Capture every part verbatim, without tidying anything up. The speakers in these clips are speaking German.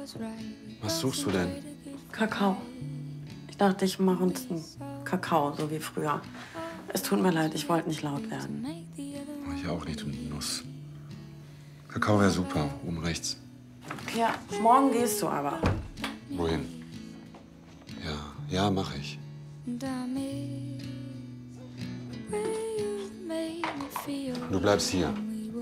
Was suchst du denn? Kakao. Ich dachte, ich mache uns einen Kakao, so wie früher. Es tut mir leid, ich wollte nicht laut werden. Ich auch nicht, du Nuss. Kakao wäre super, oben rechts. Ja, morgen gehst du aber. Wohin? Ja, ja, mach ich. Du bleibst hier.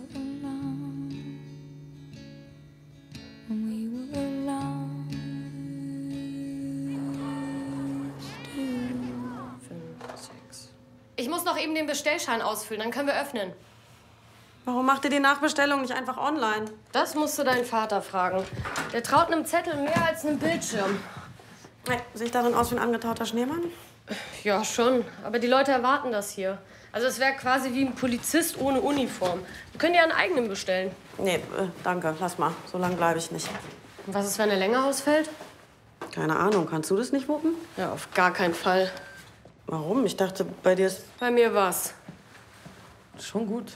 Ich muss noch eben den Bestellschein ausfüllen, dann können wir öffnen. Warum macht ihr die Nachbestellung nicht einfach online? Das musst du deinen Vater fragen. Der traut einem Zettel mehr als einem Bildschirm. Hey, sehe ich darin aus wie ein angetauter Schneemann? Ja, schon. Aber die Leute erwarten das hier. Also es wäre quasi wie ein Polizist ohne Uniform. Wir können dir einen eigenen bestellen. Nee, äh, danke, lass mal. So lange bleibe ich nicht. Und was ist, wenn er länger ausfällt? Keine Ahnung, kannst du das nicht wuppen? Ja, auf gar keinen Fall. Warum? Ich dachte, bei dir ist Bei mir war's. schon gut.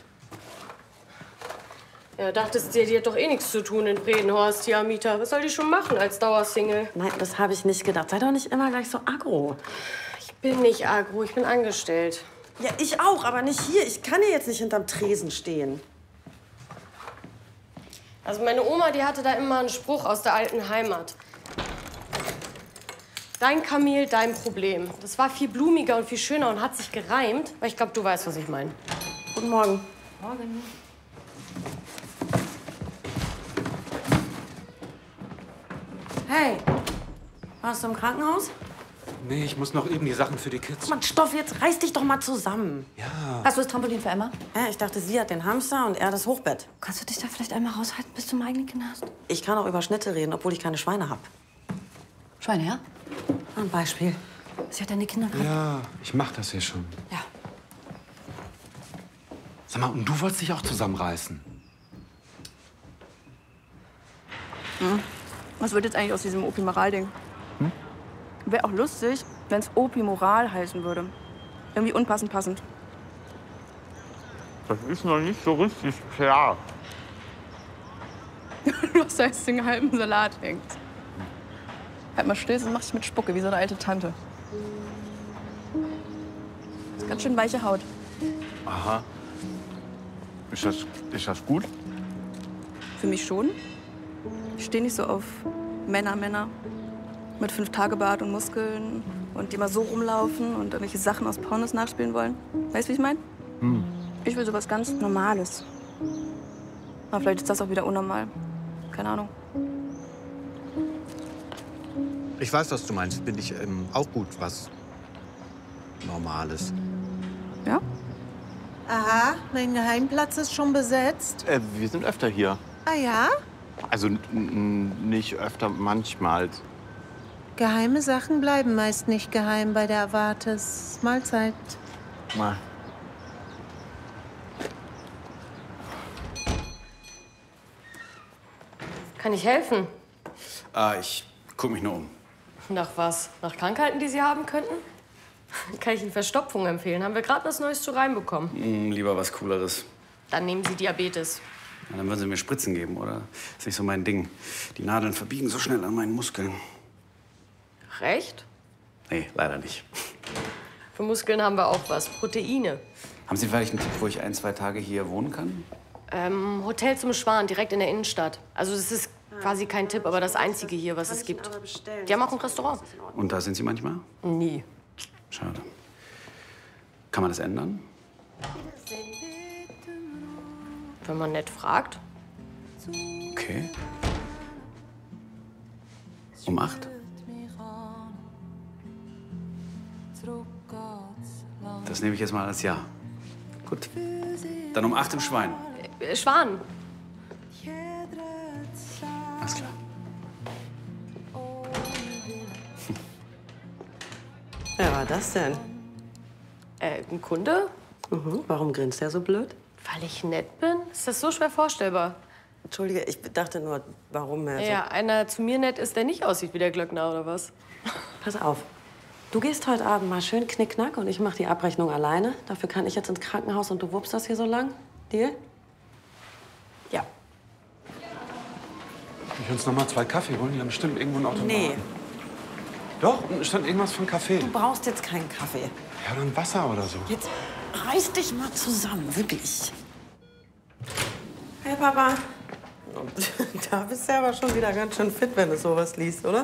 Ja, dachtest dir, die hat doch eh nichts zu tun in Bredenhorst, die Amita. Was soll die schon machen als Dauersingle? Nein, das habe ich nicht gedacht. Sei doch nicht immer gleich so aggro. Ich bin nicht agro, ich bin angestellt. Ja, ich auch, aber nicht hier. Ich kann hier jetzt nicht hinterm Tresen stehen. Also meine Oma, die hatte da immer einen Spruch aus der alten Heimat. Dein Kamel, dein Problem. Das war viel blumiger und viel schöner und hat sich gereimt. Aber ich glaube, du weißt, was ich meine. Guten Morgen. Morgen. Hey, warst du im Krankenhaus? Nee, ich muss noch eben die Sachen für die Kids. Mann, Stoff, jetzt reiß dich doch mal zusammen. Ja. Hast du das Trampolin für Emma? Hä, ich dachte, sie hat den Hamster und er das Hochbett. Kannst du dich da vielleicht einmal raushalten, bis du mein eigenen Kinder hast? Ich kann auch über Schnitte reden, obwohl ich keine Schweine habe. Schweine, ja? Ein Beispiel. Sie hat deine Kinder gerade. Ja, ich mach das hier schon. Ja. Sag mal, und du wolltest dich auch zusammenreißen? Hm. Was wird jetzt eigentlich aus diesem Opi-Moral-Ding? Hm? Wäre auch lustig, wenn es Opi-Moral heißen würde. Irgendwie unpassend passend. Das ist noch nicht so richtig klar. Du hast heißt den halben Salat hängt. Halt mal still, sonst mach ich mit Spucke, wie so eine alte Tante. Das ist ganz schön weiche Haut. Aha. Ist das, ist das gut? Für mich schon. Ich stehe nicht so auf Männer, Männer. Mit fünf Tage Bart und Muskeln. Und die mal so rumlaufen und irgendwelche Sachen aus Pornos nachspielen wollen. Weißt du, wie ich meine? Hm. Ich will sowas ganz Normales. Aber vielleicht ist das auch wieder unnormal. Keine Ahnung. Ich weiß, was du meinst. Finde ich ähm, auch gut, was Normales. Ja? Aha, mein Geheimplatz ist schon besetzt. Äh, wir sind öfter hier. Ah ja? Also n- n- nicht öfter, manchmal. Geheime Sachen bleiben meist nicht geheim bei der Erwartes. Mahlzeit. Mal. Kann ich helfen? Ah, ich guck mich nur um. Nach was? Nach Krankheiten, die Sie haben könnten? Kann ich Ihnen Verstopfung empfehlen. Haben wir gerade was Neues zu reinbekommen. Hm, lieber was Cooleres. Dann nehmen Sie Diabetes. Ja, dann würden Sie mir Spritzen geben, oder? Ist nicht so mein Ding. Die Nadeln verbiegen so schnell an meinen Muskeln. Recht? Nee, leider nicht. Für Muskeln haben wir auch was. Proteine. Haben Sie vielleicht einen Tipp, wo ich ein, zwei Tage hier wohnen kann? Ähm, Hotel zum Schwan, direkt in der Innenstadt. Also das ist quasi kein Tipp, aber das einzige hier, was es gibt. Die haben auch ein Restaurant. Und da sind Sie manchmal? Nie. Schade. Kann man das ändern? Wenn man nett fragt. Okay. Um acht? Das nehme ich jetzt mal als Ja. Gut. Dann um acht im Schwein. Äh, Schwan. Alles klar. Wer war das denn? Äh, ein Kunde? Mhm. Warum grinst der so blöd? Weil ich nett bin? Ist das so schwer vorstellbar? Entschuldige, ich dachte nur, warum er so... Ja, einer zu mir nett ist, der nicht aussieht wie der Glöckner, oder was? Pass auf. Du gehst heute Abend mal schön knickknack und ich mache die Abrechnung alleine. Dafür kann ich jetzt ins Krankenhaus und du wuppst das hier so lang. Deal? Ja. ich uns noch mal zwei Kaffee holen? Die haben bestimmt irgendwo einen Automaten. Nee, Doch, unten stand irgendwas von Kaffee. du brauchst jetzt keinen Kaffee. Ja, dann Wasser oder so. Jetzt reiß dich mal zusammen, wirklich. Hey, Papa. Da bist du aber schon wieder ganz schön fit, wenn du sowas liest, oder?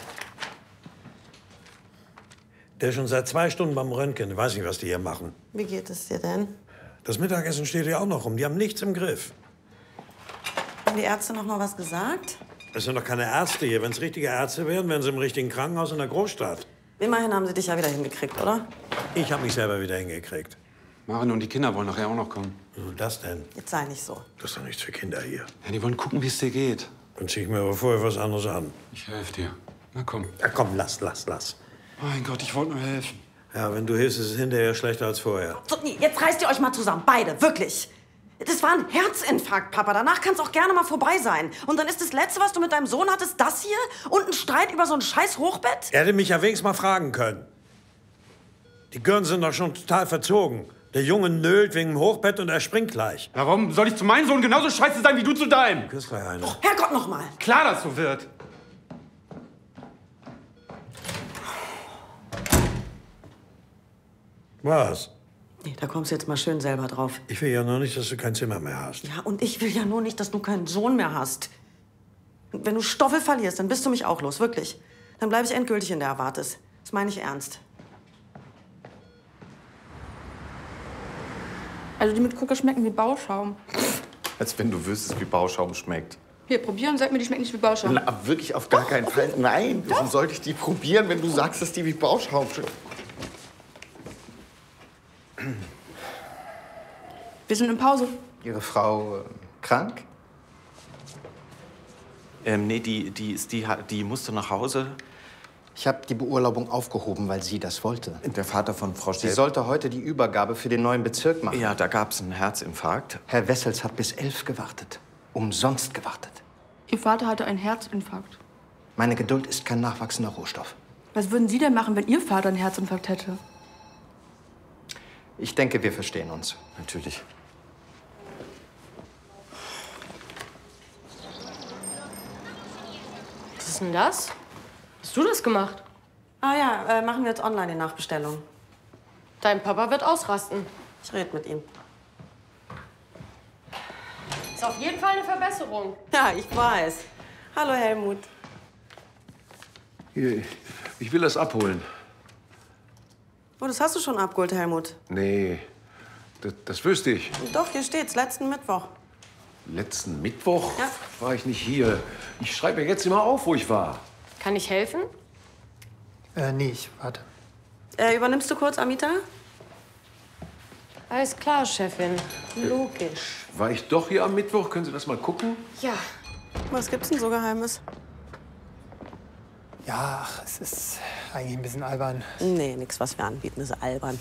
Der ist schon seit zwei Stunden beim Röntgen. Ich weiß nicht, was die hier machen. Wie geht es dir denn? Das Mittagessen steht ja auch noch rum. Die haben nichts im Griff. Haben die Ärzte noch mal was gesagt? Es sind doch keine Ärzte hier. Wenn es richtige Ärzte wären, wären sie im richtigen Krankenhaus in der Großstadt. Immerhin haben sie dich ja wieder hingekriegt, oder? Ich habe mich selber wieder hingekriegt. Maren und die Kinder wollen nachher auch noch kommen. Und das denn? Jetzt sei nicht so. Das ist doch nichts für Kinder hier. Ja, die wollen gucken, wie es dir geht. Dann zieh ich mir aber vorher was anderes an. Ich helfe dir. Na komm. Ja, komm, lass, lass, lass. Mein Gott, ich wollte nur helfen. Ja, wenn du hilfst, ist es hinterher schlechter als vorher. So, nee, jetzt reißt ihr euch mal zusammen, beide, wirklich. Das war ein Herzinfarkt, Papa. Danach kann es auch gerne mal vorbei sein. Und dann ist das Letzte, was du mit deinem Sohn hattest, das hier? Und ein Streit über so ein scheiß Hochbett? Er hätte mich ja wenigstens mal fragen können. Die Gören sind doch schon total verzogen. Der Junge nölt wegen dem Hochbett und er springt gleich. Na, warum soll ich zu meinem Sohn genauso scheiße sein wie du zu deinem? Küss gleich eine. Oh, Herrgott, noch mal. Klar, dass so wird. Was? Nee, da kommst du jetzt mal schön selber drauf. Ich will ja noch nicht, dass du kein Zimmer mehr hast. Ja, und ich will ja nur nicht, dass du keinen Sohn mehr hast. Und wenn du Stoffel verlierst, dann bist du mich auch los, wirklich. Dann bleibe ich endgültig in der Erwartes. Das meine ich ernst. Also die mit Gucke schmecken wie Bauschaum. Als wenn du wüsstest, wie Bauschaum schmeckt. Hier, probieren, sag mir, die schmecken nicht wie Bauschaum. Na, wirklich auf gar keinen Fall. Nein, warum sollte ich die probieren, wenn du sagst, dass die wie Bauschaum schmecken? Wir sind in Pause. Ihre Frau äh, krank? Ähm, nee, die, die, ist, die, hat- die musste nach Hause. Ich habe die Beurlaubung aufgehoben, weil sie das wollte. Der Vater von Frau Sie Stelp. sollte heute die Übergabe für den neuen Bezirk machen. Ja, da gab's einen Herzinfarkt. Herr Wessels hat bis elf gewartet. Umsonst gewartet. Ihr Vater hatte einen Herzinfarkt. Meine Geduld ist kein nachwachsender Rohstoff. Was würden Sie denn machen, wenn Ihr Vater einen Herzinfarkt hätte? Ich denke, wir verstehen uns. Natürlich. Was ist denn das? Hast du das gemacht? Ah ja, äh, machen wir jetzt online die Nachbestellung. Dein Papa wird ausrasten. Ich rede mit ihm. Ist auf jeden Fall eine Verbesserung. Ja, ich weiß. Hallo, Helmut. Hier, ich will das abholen. Oh, das hast du schon abgeholt, Helmut. Nee, das, das wüsste ich. Doch, hier steht's, letzten Mittwoch. Letzten Mittwoch Ja. war ich nicht hier. Ich schreibe ja jetzt immer auf, wo ich war. Kann ich helfen? Äh, nee, ich warte. Äh, übernimmst du kurz, Amita? Alles klar, Chefin. Logisch. War ich doch hier am Mittwoch? Können Sie das mal gucken? Ja. Was gibt's denn so Geheimes? Ja, ach, es ist eigentlich ein bisschen albern. Nee, nix, was wir anbieten, ist albern.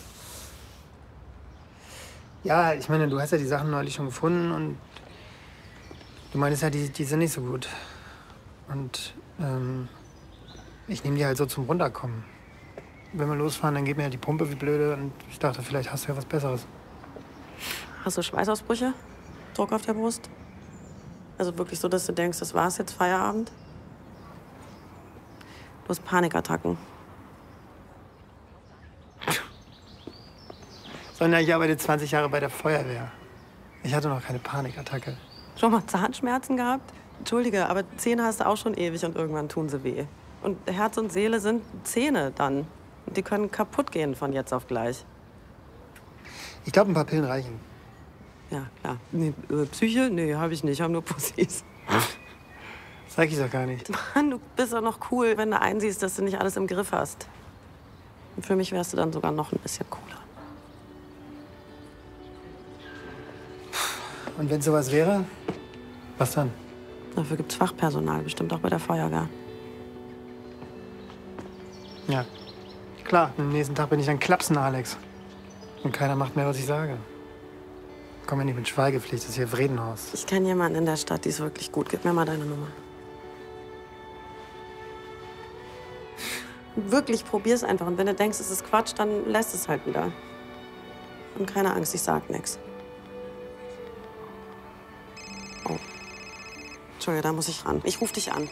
Ja, ich meine, du hast ja die Sachen neulich schon gefunden und du meinst ja, die, die sind nicht so gut. Und ähm, ich nehme die halt so zum Runterkommen. Wenn wir losfahren, dann geht mir ja die Pumpe wie blöde und ich dachte, vielleicht hast du ja was Besseres. Hast du Schweißausbrüche? Druck auf der Brust? Also wirklich so, dass du denkst, das war's jetzt, Feierabend? Du hast Panikattacken. Sondern ich arbeite zwanzig Jahre bei der Feuerwehr. Ich hatte noch keine Panikattacke. Schon mal Zahnschmerzen gehabt? Entschuldige, aber Zähne hast du auch schon ewig und irgendwann tun sie weh. Und Herz und Seele sind Zähne dann. Und die können kaputt gehen von jetzt auf gleich. Ich glaube, ein paar Pillen reichen. Ja, klar. Nee, äh, Psyche? Nee, habe ich nicht. Ich habe nur Pussys. Sag ich doch gar nicht. Mann, du bist doch noch cool, wenn du einsiehst, dass du nicht alles im Griff hast. Und für mich wärst du dann sogar noch ein bisschen cooler. Und wenn sowas wäre, was dann? Dafür gibt's Fachpersonal, bestimmt auch bei der Feuerwehr. Ja, klar. Am nächsten Tag bin ich ein Klapsen, Alex. Und keiner macht mehr, was ich sage. Komm ja nicht mit Schweigepflicht, das ist hier Vredenhaus. Ich kenne jemanden in der Stadt, die ist wirklich gut. Gib mir mal deine Nummer. Wirklich, probier's einfach. Und wenn du denkst, es ist Quatsch, dann lässt es halt wieder. Und keine Angst, ich sag nichts. Oh. Entschuldige, da muss ich ran. Ich rufe dich an.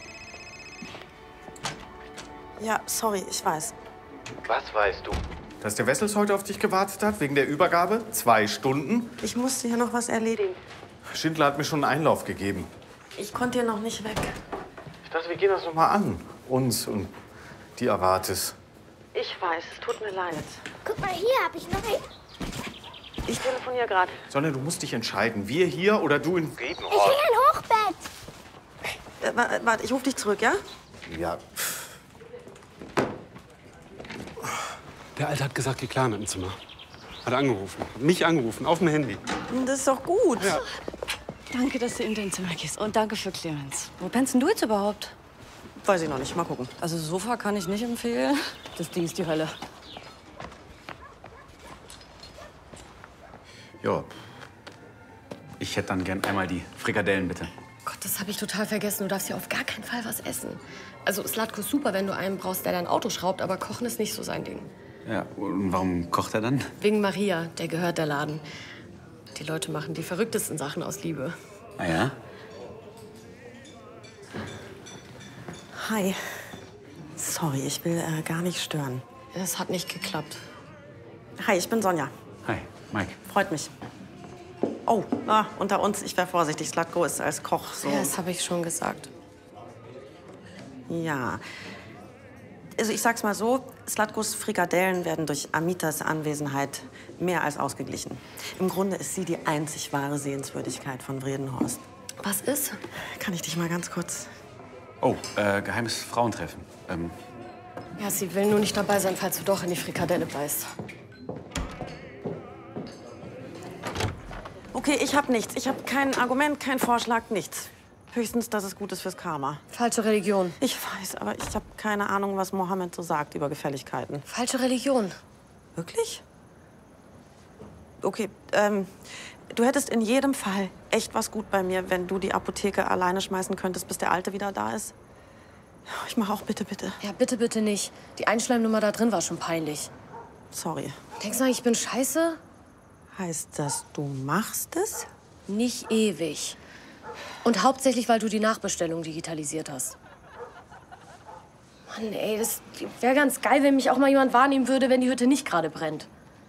Ja, sorry, ich weiß. Was weißt du? Dass der Wessels heute auf dich gewartet hat, wegen der Übergabe? Zwei Stunden? Ich musste hier noch was erledigen. Schindler hat mir schon einen Einlauf gegeben. Ich konnte hier noch nicht weg. Ich dachte, wir gehen das noch mal an. Uns und die Avates. Ich weiß, es tut mir leid. Guck mal, hier hab ich noch einen. Ich telefoniere gerade. Sonja, du musst dich entscheiden. Wir hier oder du in Ich Friedenhorst? will ein Hochbett. Äh, wa- warte, ich rufe dich zurück, ja? Ja. Der Alte hat gesagt, geh klar mit dem Zimmer. Hat angerufen. Hat mich angerufen, auf dem Handy. Das ist doch gut. Ja. Danke, dass du in dein Zimmer gehst. Und danke für Clemens. Wo pennst denn du jetzt überhaupt? Weiß ich noch nicht. Mal gucken. Also Sofa kann ich nicht empfehlen. Das Ding ist die Hölle. Ja. Ich hätte dann gern einmal die Frikadellen, bitte. Gott, das habe ich total vergessen. Du darfst hier auf gar keinen Fall was essen. Also Slatko ist super, wenn du einen brauchst, der dein Auto schraubt, aber Kochen ist nicht so sein Ding. Ja, und warum kocht er dann? Wegen Maria, der gehört der Laden. Die Leute machen die verrücktesten Sachen aus Liebe. Ah ja? Hi. Sorry, ich will äh, gar nicht stören. Es hat nicht geklappt. Hi, ich bin Sonja. Hi, Mike. Freut mich. Oh, ah, unter uns, ich wäre vorsichtig. Slatko ist als Koch so. Ja, das habe ich schon gesagt. Ja. Also ich sag's mal so, Slatkos Frikadellen werden durch Amitas Anwesenheit mehr als ausgeglichen. Im Grunde ist sie die einzig wahre Sehenswürdigkeit von Vredenhorst. Was ist? Kann ich dich mal ganz kurz... Oh, äh, geheimes Frauentreffen. Ähm, Ja, sie will nur nicht dabei sein, falls du doch in die Frikadelle beißt. Okay, ich hab nichts. Ich hab kein Argument, kein Vorschlag, nichts. Höchstens, dass es gut ist fürs Karma. Falsche Religion. Ich weiß, aber ich habe keine Ahnung, was Mohammed so sagt über Gefälligkeiten. Falsche Religion. Wirklich? Okay, ähm, du hättest in jedem Fall echt was gut bei mir, wenn du die Apotheke alleine schmeißen könntest, bis der Alte wieder da ist. Ich mach auch bitte, bitte. Ja, bitte, bitte nicht. Die Einschleimnummer da drin war schon peinlich. Sorry. Denkst du eigentlich, ich bin scheiße? Heißt das, du machst es? Nicht ewig. Und hauptsächlich, weil du die Nachbestellung digitalisiert hast. Mann, ey, das wäre ganz geil, wenn mich auch mal jemand wahrnehmen würde, wenn die Hütte nicht gerade brennt.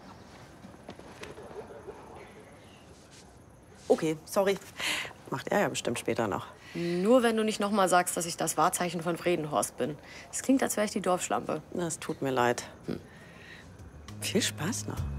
Okay, sorry. Macht er ja bestimmt später noch. Nur wenn du nicht noch mal sagst, dass ich das Wahrzeichen von Vredenhorst bin. Das klingt, als wäre ich die Dorfschlampe. Das tut mir leid. Hm. Viel Spaß noch.